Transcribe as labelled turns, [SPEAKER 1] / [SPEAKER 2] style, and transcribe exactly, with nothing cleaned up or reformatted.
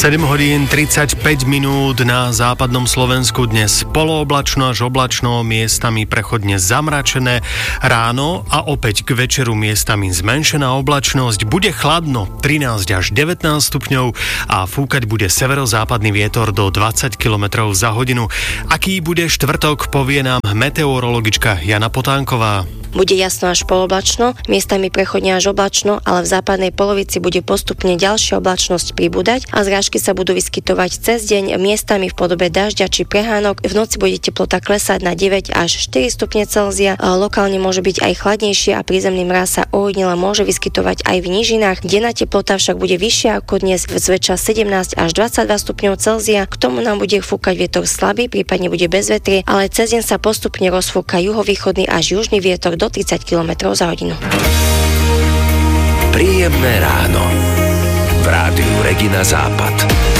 [SPEAKER 1] sedem hodín tridsaťpäť minút na západnom Slovensku, dnes polooblačno až oblačno, miestami prechodne zamračené ráno a opäť k večeru miestami zmenšená oblačnosť. Bude chladno, trinásť až devätnásť stupňov a fúkať bude severozápadný vietor do dvadsať kilometrov za hodinu. Aký bude štvrtok, povie nám meteorologička Jana Potánková.
[SPEAKER 2] Bude jasno až poloblačno, miestami prechodne až oblačno, ale v západnej polovici bude postupne ďalšia oblačnosť pribúdať a zrážky sa budú vyskytovať cez deň, miestami v podobe dažďa či prehánok. V noci bude teplota klesať na deväť až štyri stupne Celzia. Lokálne môže byť aj chladnejšie a prízemný mráz sa ojedinele môže vyskytovať aj v nížinách. Denná teplota však bude vyššia ako dnes, zväčša sedemnásť až dvadsaťdva stupňov Celzia. K tomu nám bude fúkať vietor slabý, prípadne bude bez vetrie, ale cez deň sa postupne rozfúka juhovýchodný až južný vietor do tridsať kilometrov za hodinu.
[SPEAKER 3] Príjemné ráno v rádiu Regina Západ.